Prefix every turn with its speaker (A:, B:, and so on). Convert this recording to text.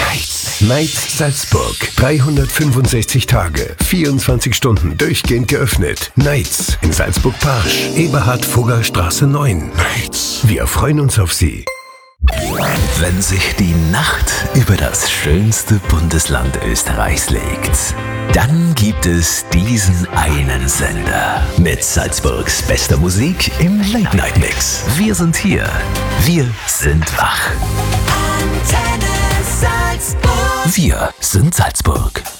A: Nights. Nights Salzburg. 365 Tage, 24 Stunden durchgehend geöffnet. Nights in Salzburg-Parsch. Eberhard-Fugger-Straße 9. Nights. Wir freuen uns auf Sie.
B: Wenn sich die Nacht über das schönste Bundesland Österreichs legt, dann gibt es diesen einen Sender mit Salzburgs bester Musik im Late-Night-Mix. Wir sind hier. Wir sind wach. Antenne Salzburg. Wir sind Salzburg.